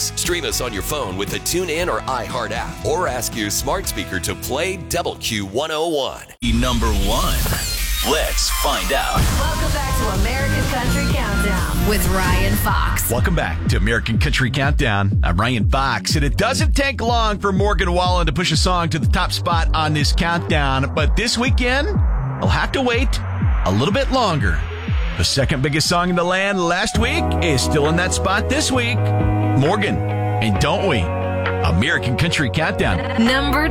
Stream us on your phone with the TuneIn or iHeart app, or ask your smart speaker to play Double Q101. Number 1. Let's find out. Welcome back to American Country Countdown with Ryan Fox. Welcome back to American Country Countdown. I'm Ryan Fox, and it doesn't take long for Morgan Wallen to push a song to the top spot on this countdown, but this weekend, I'll have to wait a little bit longer. The second biggest song in the land last week is still in that spot this week. Morgan, and Don't We? American Country Countdown. Number